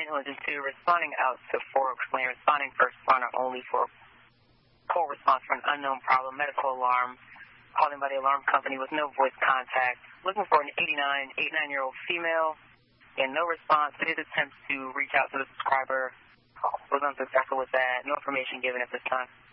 Intelligence 2 responding out to 4 Oaks Lane, responding first responder only for call response for an unknown problem, medical alarm, calling by the alarm company with no voice contact, looking for an 89-year-old female, and no response to his attempts to reach out to the subscriber. Was unsuccessful with that. No information given at this time.